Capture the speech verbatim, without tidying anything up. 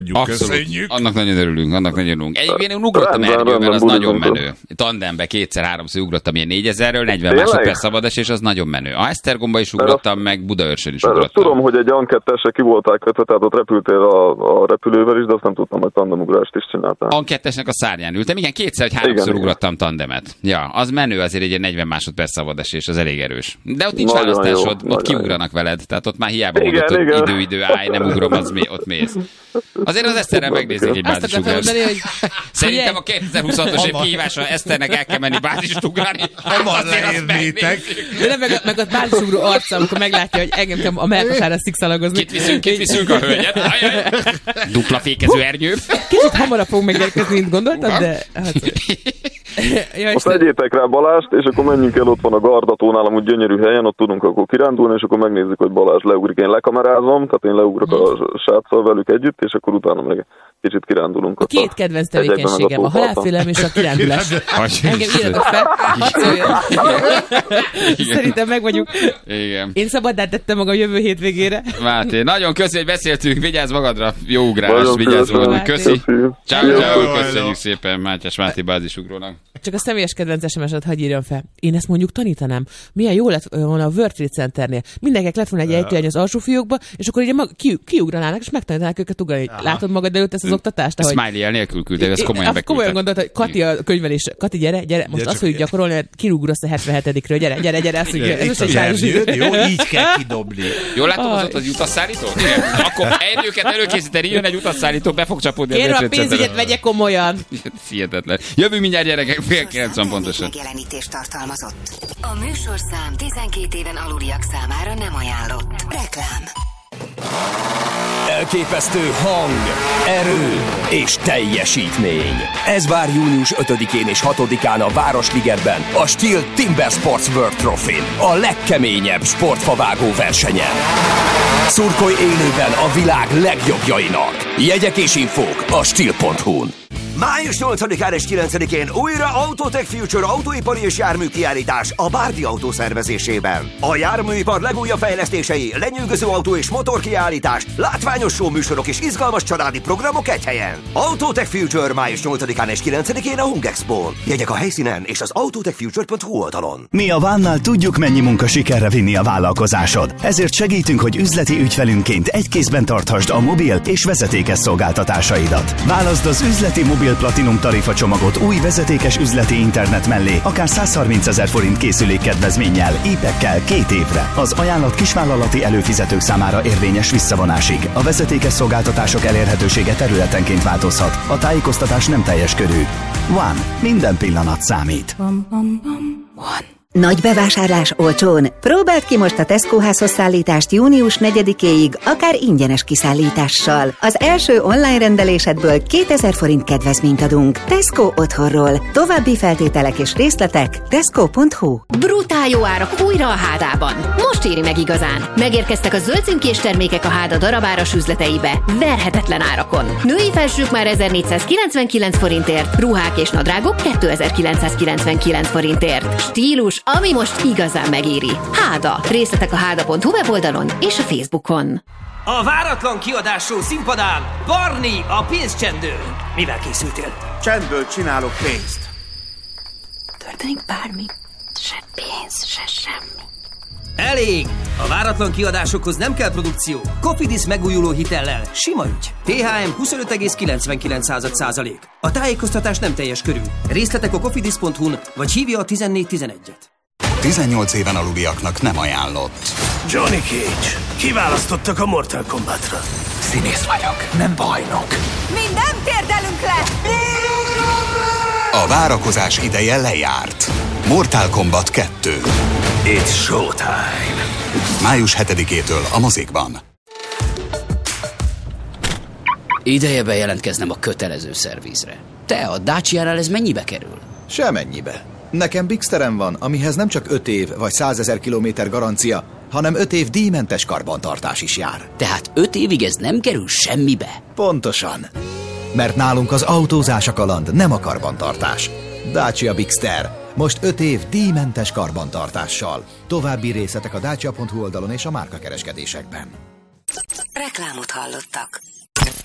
Abszolút. Annak nagyon örülünk, annak nagyon örülünk. Egyébként én ugrottam ernyővel, az nagyon menő. Tandembe kétszer-háromszor ugrottam ilyen négyezerről, negyven másodperc szabadesés, és az nagyon menő. A Esztergomba is ugrottam, meg Budaörsön is ugrottam. Tudom, hogy egy ankettesre ki voltál kötve, tehát ott repültél a, a repülővel is, de azt nem tudtam, hogy tandemugrást is csináltál. Ankettesnek a szárnyán ültem, igen, kétszer vagy háromszor igen, ugrottam tandemet. Ja, az menő, azért egy ilyen negyven másodperc szabadesés, az elég erős. De ott nincs nagyon választásod, jó, ott kiugranak jó. veled, tehát ott már hiába mondod, hogy idő, idő, állj, nem ugrom, az mi, ott mész. Azért az Eszterrel megnézik egy bázisugrást. Szerintem a kétezer-huszonhatos év kihívása Eszternek el kell menni bázist ugrani. Hamar leérnétek. De meg, meg a bázisugró arca, amikor meglátja, hogy engem kell a melkasára szikszalagozni. Kit viszünk, kit viszünk a hölgyet. Ajaj. Dupla fékező ernyő. Kicsit hamarabb fog megérkezni, mint gondoltam, de... Hát... Ja, azt vegyétek rá Balást, és akkor menjünk el, ott van a Gardatónál, amúgy gyönyörű helyen, ott tudunk akkor kirándulni, és akkor megnézzük, hogy Balázs leugrik. Én lekamerázom, tehát én leugrok a sráccal velük együtt, és akkor utána meg kicsit kirándulunk. A két kedvenc tevékenységem, a halálfélelem és a kirándulás. Engem írjatok fel. Szerintem meg vagyunk. Igen. Én szabaddá tettem magam jövő hétvégére. Máté, nagyon köszi, hogy beszéltünk, vigyázz magadra, jó ugrás, vigyázz magadra. Köszi. Ciao, ciao, köszönjük szépen Mátyás Máté bázisugrónak. Csak a személyes kedvenc es em es-et hadd írjam fel. Én ezt mondjuk tanítanám. Milyen jó lett volna a World Trade Centernél. Mindenkinek lett volna egy ejtőernyő az alsó fiókba, és akkor ugye ki, kiugranának, és megtanítanák őket ugrani. Aha. Látod magad előtt ezt az oktatást? Ahogy... Smiley-el nélkül küldte, ez komolyan beküldte. Komolyan gondolta, hogy Kati a könyvelés. Kati, gyere, gyere, most azt fogjuk gyakorolni, hogy kiugrasz a hetvenhetedikről. Gyere, gyere, gyere, ezt mondja. Ez most egy sáros idő. Jó, így kell kidobni. Jól látom, az ott az utasszállító? Akkor ernyőket előkészíteni, jön egy utasszállító, be fog csapódni. Kérem, a pénzügyet vegye komolyan. Hihetetlen. Jövünk mindjárt, gyerekek, fél kilencven pontosan. Megjelenítést tartalmazott. A műsorszám tizenkét éven aluliak számára nem ajánlott. Reklám. Elképesztő hang, erő és teljesítmény. Ez vár június ötödikén és hatodikán a Városligetben, a Steel Timber Sports World Trophy-n, a legkeményebb sportfavágó versenyen. Szurkolj élőben a világ legjobbjainak. Jegyek és infók a steel pont hu-n. május nyolcadikán és kilencedikén újra Autotech Future autóipari és járműkiállítás a Bárdi Autó szervezésében. A járműipar legújabb fejlesztései, lenyűgöző autó és motorkiállítás, látványos show műsorok és izgalmas családi programok egy helyen. Autotech Future május nyolcadikán és kilencedikén a Hungexpo-n. Jegyek a helyszínen és az autotech future pont hu oldalon. Mi a Vánnál tudjuk, mennyi munka sikerre vinni a vállalkozásod. Ezért segítünk, hogy üzleti ügyfelünként egy kézben tarthasd a mobil és vezetékes szolgáltatásaidat. Válaszd az üzleti mobil Platinum tarifa csomagot új vezetékes üzleti internet mellé, akár százharmincezer forint készülék kedvezménnyel, épekkel két évre. Az ajánlat kisvállalati előfizetők számára érvényes visszavonásig. A vezetékes szolgáltatások elérhetősége területenként változhat. A tájékoztatás nem teljes körű. One. Minden pillanat számít. One. Nagy bevásárlás olcsón. Próbáld ki most a Tesco házhozszállítást június negyedikéig, akár ingyenes kiszállítással. Az első online rendelésedből kétezer forint kedvezményt adunk. Tesco otthonról. További feltételek és részletek tesco pont hu. Brutál jó árak újra a Hádában. Most éri meg igazán. Megérkeztek a zöld címkés termékek a Háda darabáras üzleteibe. Verhetetlen árakon. Női felsők már ezernégyszázkilencvenkilenc forintért, ruhák és nadrágok kétezer-kilencszázkilencvenkilenc forintért. Stílus, ami most igazán megéri. Háda. Részletek a háda pont hu weboldalon és a Facebookon. A váratlan kiadású színpadán Barni a pénzcsendő. Mivel készültél? Csendből csinálok pénzt. Történik bármi. Se pénz, se semmi. Elég! A váratlan kiadásokhoz nem kell produkció. Cofidis megújuló hitellel. Sima ügy. té há em huszonöt egész kilencvenkilenc százalék. A tájékoztatás nem teljes körű. Részletek a cofidis pont hu-n, vagy hívja a tizennégy tizenegyet. tizennyolc éven aluliaknak nem ajánlott. Johnny Cage. Kiválasztottak a Mortal Kombatra. Színész vagyok, nem bajnok. Mi nem térdelünk le! A várakozás ideje lejárt. Mortal Kombat kettő. It's showtime. május hetedikétől a mozikban. Ideje bejelentkeznem a kötelező szervízre. Te, a Dacia-nál ez mennyibe kerül? Semennyibe. Nekem Bigsterem van, amihez nem csak öt év vagy százezer kilométer garancia, hanem öt év díjmentes karbantartás is jár. Tehát öt évig ez nem kerül semmibe? Pontosan. Mert nálunk az autózás a kaland, nem a karbantartás. Dacia Bigster. Most öt év díjmentes karbantartással. További részletek a dacia pont hu oldalon és a márkakereskedésekben. Reklámot hallottak.